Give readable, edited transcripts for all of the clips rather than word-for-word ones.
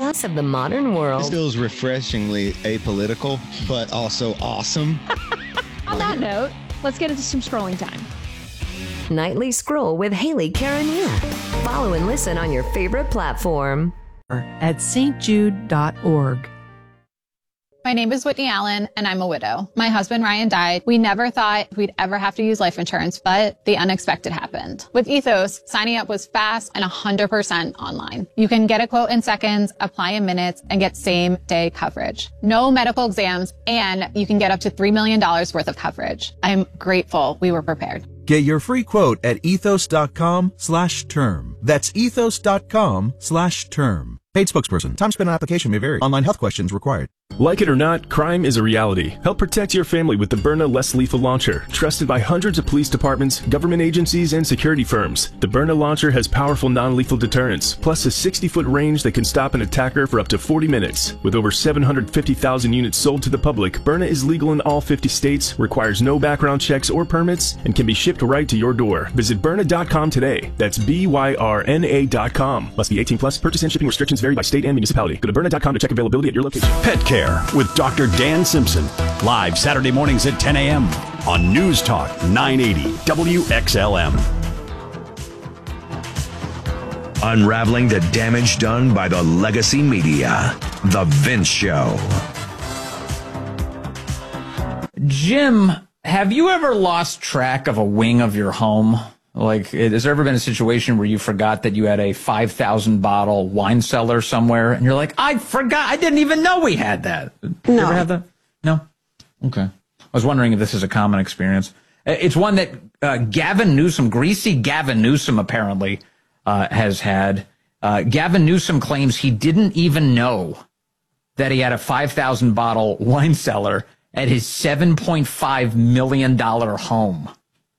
chaos of the modern world. This feels refreshingly apolitical, but also awesome. On that note, let's get into some scrolling time. Nightly Scroll with Haley Karania. Follow and listen on your favorite platform. At stjude.org. My name is Whitney Allen, and I'm a widow. My husband, Ryan, died. We never thought we'd ever have to use life insurance, but the unexpected happened. With Ethos, signing up was fast and 100% online. You can get a quote in seconds, apply in minutes, and get same-day coverage. No medical exams, and you can get up to $3 million worth of coverage. I'm grateful we were prepared. Get your free quote at ethos.com/term. That's ethos.com/term. Paid spokesperson. Time spent on application may vary. Online health questions required. Like it or not, crime is a reality. Help protect your family with the Byrna Less Lethal Launcher, trusted by hundreds of police departments, government agencies, and security firms. The Byrna launcher has powerful non-lethal deterrence, plus a 60-foot range that can stop an attacker for up to 40 minutes. With over 750,000 units sold to the public, Byrna is legal in all 50 states, requires no background checks or permits, and can be shipped right to your door. Visit Byrna.com today. That's BYRNA.com. Must be 18 plus. Purchase and shipping restrictions vary by state and municipality. Go to Byrna.com to check availability at your location. Pet Care with Dr. Dan Simpson. Live Saturday mornings at 10 a.m. on News Talk 980 WXLM. Unraveling the damage done by the legacy media. The Vince Show. Jim, have you ever lost track of a wing of your home? Like, has there ever been a situation where you forgot that you had a 5,000 bottle wine cellar somewhere, and you're like, I forgot, I didn't even know we had that. No. You ever have that? No? Okay. I was wondering if this is a common experience. It's one that Gavin Newsom, greasy Gavin Newsom apparently has had. Gavin Newsom claims he didn't even know that he had a 5,000 bottle wine cellar at his $7.5 million home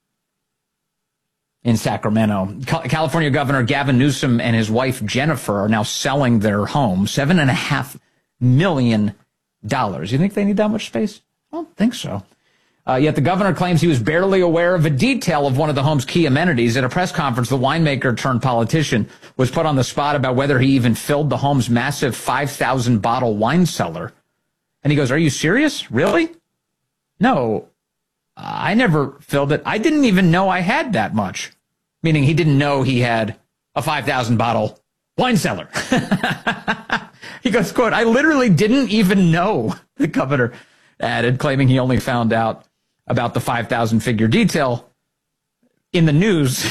in Sacramento. California Governor Gavin Newsom and his wife Jennifer are now selling their home, $7.5 million. You think they need that much space? I don't think so. Yet the governor claims he was barely aware of a detail of one of the home's key amenities. At a press conference, the winemaker turned politician was put on the spot about whether he even filled the home's massive 5,000 bottle wine cellar. And he goes, "Are you serious? Really? No. I never filled it. I didn't even know I had that much." Meaning he didn't know he had a 5,000 bottle wine cellar. He goes, quote, "I literally didn't even know," the governor added, claiming he only found out about the 5,000 figure detail in the news.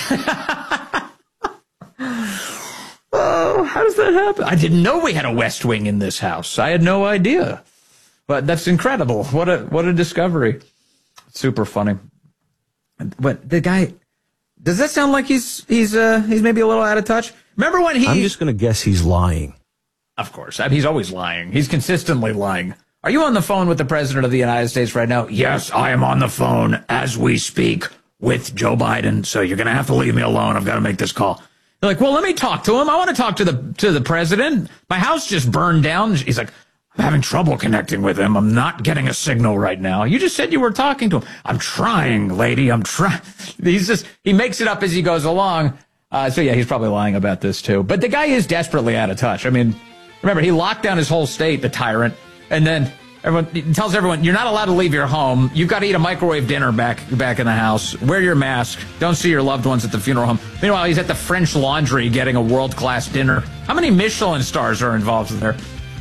Oh, how does that happen? "I didn't know we had a West Wing in this house. I had no idea." But that's incredible. What a discovery. Super funny. But the guy, does that sound like he's maybe a little out of touch? Remember when I'm just going to guess he's lying. Of course. He's always lying. He's consistently lying. Are you on the phone with the President of the United States right now? Yes, I am on the phone as we speak with Joe Biden. So you're going to have to leave me alone. I've got to make this call. They're like, well, let me talk to him. I want to talk to the president. My house just burned down. He's like, I'm having trouble connecting with him. I'm not getting a signal right now. You just said you were talking to him. I'm trying, lady. I'm trying. He makes it up as he goes along. So yeah, he's probably lying about this too. But the guy is desperately out of touch. I mean, remember, he locked down his whole state, the tyrant. And then he tells everyone, you're not allowed to leave your home. You've got to eat a microwave dinner back in the house. Wear your mask. Don't see your loved ones at the funeral home. Meanwhile, he's at the French Laundry getting a world-class dinner. How many Michelin stars are involved there?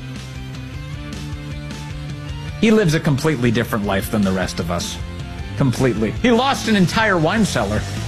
He lives a completely different life than the rest of us. Completely. He lost an entire wine cellar.